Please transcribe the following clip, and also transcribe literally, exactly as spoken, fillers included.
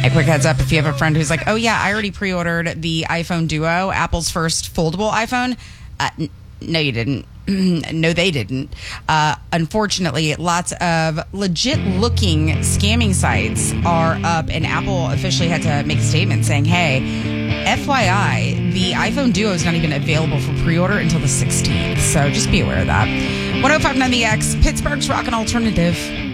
A quick heads up, if you have a friend who's like, oh yeah, I already pre-ordered the iPhone Duo, Apple's first foldable iPhone. Uh, n- no, you didn't. No, they didn't. Uh, unfortunately, lots of legit-looking scamming sites are up, and Apple officially had to make a statement saying, hey, F Y I, the iPhone Duo is not even available for pre-order until the sixteenth, so just be aware of that. one oh five point nine The X, Pittsburgh's Rock and Alternative.